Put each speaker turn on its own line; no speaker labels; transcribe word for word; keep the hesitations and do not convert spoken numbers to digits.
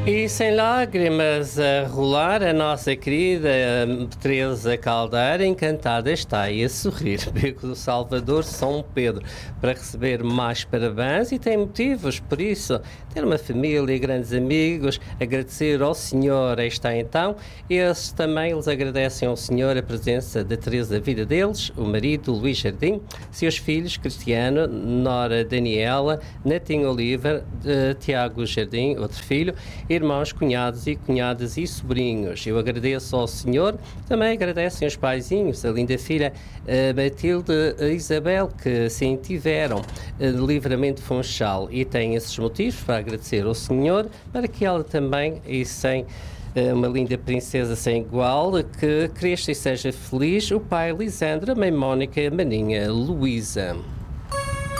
E sem lágrimas a rolar, a nossa querida Teresa Caldeira encantada está e a sorrir. Beco do Salvador, São Pedro, para receber mais parabéns e tem motivos, por isso, ter uma família, grandes amigos, agradecer ao Senhor. Aí está então, eles também eles agradecem ao Senhor a presença da Teresa na vida deles, o marido Luís Jardim, seus filhos Cristiano, Nora Daniela, Netinho Oliver, uh, Tiago Jardim, outro filho, irmãos, cunhados e cunhadas e sobrinhos. Eu agradeço ao Senhor, também agradecem os paizinhos, a linda filha uh, Matilde uh, Isabel, que sim tiveram uh, livramento funchal e têm esses motivos para agradecer ao Senhor, para que ela também, e sem uh, uma linda princesa sem igual, que cresça e seja feliz, o pai Lisandra, a mãe Mónica, a maninha Luísa.